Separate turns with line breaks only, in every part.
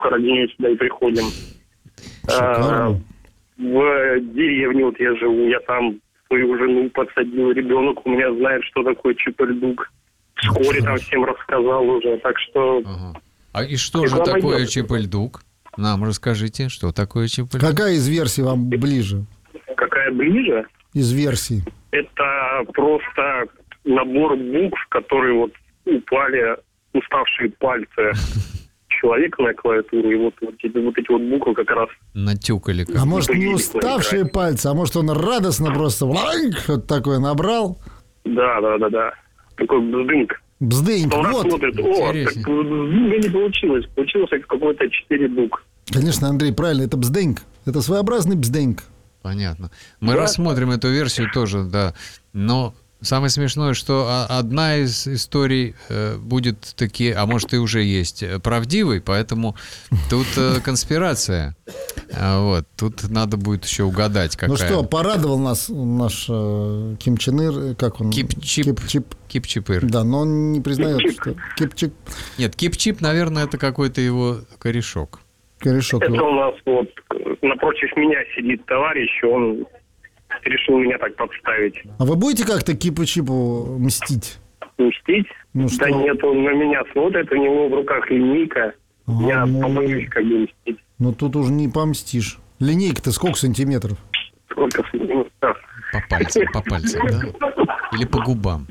ради нее сюда и приходим. В деревне вот я живу, я там свою жену подсадил, ребенок у меня знает, что такое Чипельдук. Вскоре там всем рассказал уже, так что...
Ага. А и что же такое Чипельдук? Нам расскажите, что такое Чипельдук.
Какая из версий вам ближе?
Какая ближе?
Из версий.
Это просто набор букв, которые вот упали, уставшие пальцы человека на клавиатуру, и вот эти вот буквы как раз...
Натюкали.
А может, не уставшие пальцы, а может, он радостно просто что-то такое набрал?
Да. Такой бздынг.
Бздынг,
Он
вот.
смотрит, как бздынга не получилось. Получилось какой-то 4 буквы.
Конечно, Андрей, правильно, это бздынг. Это своеобразный бздынг.
Понятно. Мы рассмотрим эту версию тоже, да. Но самое смешное, что одна из историй будет таки, а может и уже есть, правдивой, поэтому тут конспирация. Вот. Тут надо будет еще угадать, какая.
Ну что, порадовал нас наш Ким Чен Ир, как он?
Кип-Чип-Ир.
Да, но он не признает, что Кип-Чип.
Нет, Кип-Чип, наверное, это какой-то его корешок.
Корешок.
Это у нас вот напротив меня сидит товарищ, он решил меня так подставить.
А вы будете как-то Кипу-Чипу мстить?
Мстить?
Ну,
да
что?
нет, он на меня смотрит, у него в руках линейка. Я побоюсь как бы мстить.
Ну тут уже не помстишь. Линейка-то сколько сантиметров?
Сколько сантиметров?
По пальцам, да? Или по губам?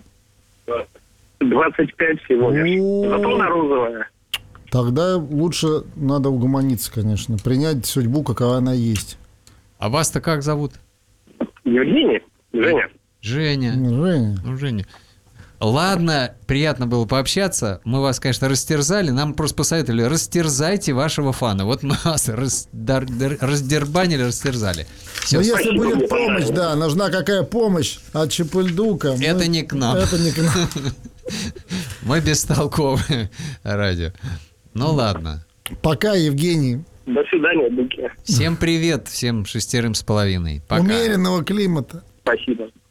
25 всего лишь. Зато она розовая.
Тогда лучше надо угомониться, конечно. Принять судьбу, какова она есть.
А вас-то как зовут?
Евгений? Женя.
Женя.
Женя.
Ну, Женя. Ладно, приятно было пообщаться. Мы вас, конечно, растерзали. Нам просто посоветовали, растерзайте вашего фана. Вот мы вас раздербанили, растерзали. Все.
Но если будет помощь, да, нужна какая помощь от Чипельдука.
Это не к нам.
Это не к нам.
Мы бестолковые радио. Ну ладно.
Пока, Евгений.
До свидания, Дуки.
Всем привет, всем 6,5. Пока.
Умеренного климата.
Спасибо.